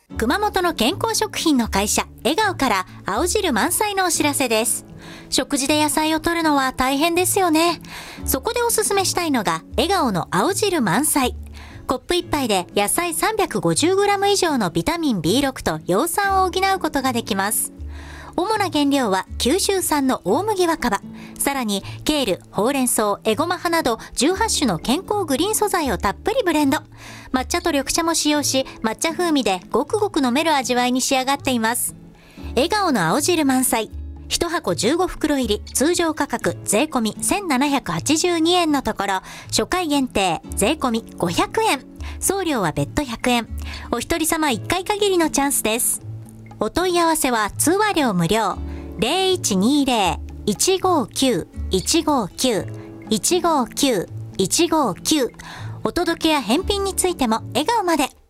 熊本の健康食品の会社笑顔から青汁満載のお知らせです。食事で野菜を摂るのは大変ですよね。そこでおすすめしたいのが笑顔の青汁満載。コップ1杯で野菜 350g 以上のビタミン B6 と葉酸を補うことができます。主な原料は九州産の大麦若葉、さらにケール、ほうれん草、エゴマ葉など18種の健康グリーン素材をたっぷりブレンド。抹茶と緑茶も使用し、抹茶風味でごくごく飲める味わいに仕上がっています。笑顔の青汁満載。1箱15袋入り、通常価格税込み1782円のところ、初回限定税込み500円。送料は別途100円。お一人様1回限りのチャンスです。お問い合わせは通話料無料。0120-159-159-159-159。お届けや返品についても笑顔まで。